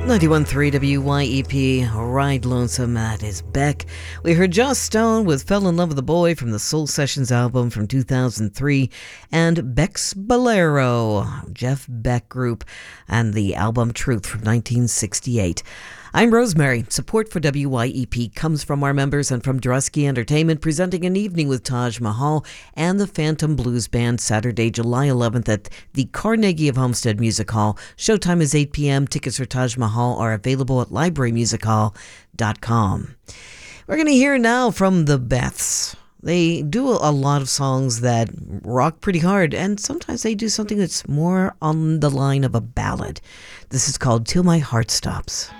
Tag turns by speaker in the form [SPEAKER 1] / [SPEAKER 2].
[SPEAKER 1] 91.3 WYEP, Ride Lonesome, that is Beck. We heard Joss Stone with Fell in Love with a Boy from the Soul Sessions album from 2003, and Beck's Bolero, Jeff Beck Group, and the album Truth from 1968. I'm Rosemary. Support for WYEP comes from our members and from Drusky Entertainment, presenting an evening with Taj Mahal and the Phantom Blues Band Saturday, July 11th at the Carnegie of Homestead Music Hall. Showtime is 8 p.m. Tickets for Taj Mahal are available at librarymusichall.com. We're going to hear now from the Beths. They do a lot of songs that rock pretty hard, and sometimes they do something that's more on the line of a ballad. This is called Till My Heart Stops.